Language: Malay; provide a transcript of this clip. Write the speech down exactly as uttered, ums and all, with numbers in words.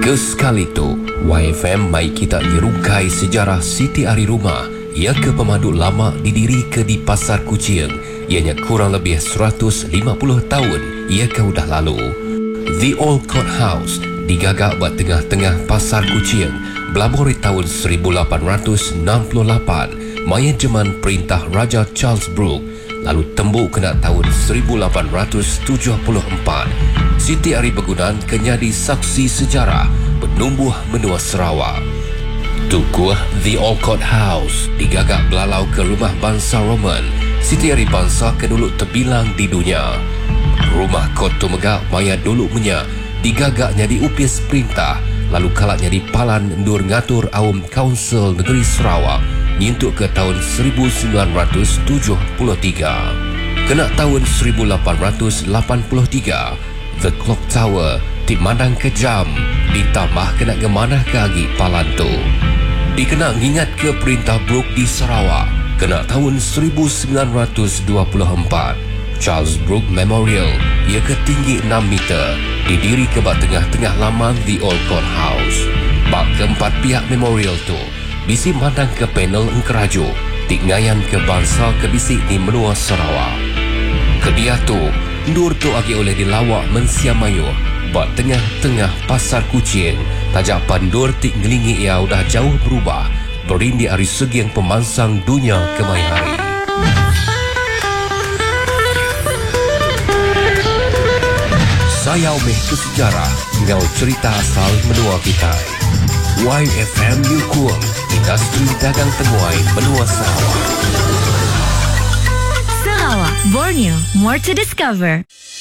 Kesekali tu, Y F M mai kita nyerungkai sejarah Siti Ari Rumah yang ke pemandu lama didiri ke di Pasar Kuching. Ianya kurang lebih seratus lima puluh tahun ia ke udah lalu. The Old Court House digagak buat tengah-tengah Pasar Kuching belabori tahun seribu lapan ratus enam puluh lapan maya zaman perintah Raja Charles Brooke, lalu tembuk kena tahun seribu lapan ratus tujuh puluh empat. Siti Ari bergunan kenyadi saksi sejarah penumbuh benua Sarawak. Tukuh The Old Court House digagak belalau ke rumah bangsa Roman. Siti Ari bangsa ke dulu terbilang di dunia. Rumah Kot tu megak maya dulu punya digagaknya di upis perintah, lalu kalaknya di Palan Ndur ngatur awam Kaunsil Negeri Sarawak nyintuk ke tahun seribu sembilan ratus tujuh puluh tiga. Kena tahun seribu lapan ratus lapan puluh tiga, The Clock Tower dimandang ke jam, ditambah kena gemanah ke agi Palan tu. Dikena ngingat ke perintah Brooke di Sarawak, kena tahun seribu sembilan ratus dua puluh empat. Charles Brooke Memorial, ia ketinggi enam meter, didiri ke bak tengah-tengah laman The Old Court House. Bak keempat pihak memorial tu, bisi mandang ke panel Engkerajo, tinggayan ke bangsa ke bisi di menua Sarawak. Kedia tu, Ndur tu agi oleh dilawak mensiamayo, bak tengah-tengah Pasar Kuching. Tajak pandur tik ngelingi ia udah jauh berubah, berindi dari segi yang pemansang dunia kemai hari. Saya Umeh ke sejarah, ngau cerita asal menua kita. Y F M Yukung, industri dagang temuai menua Sarawak. Sarawak, Borneo, more to discover.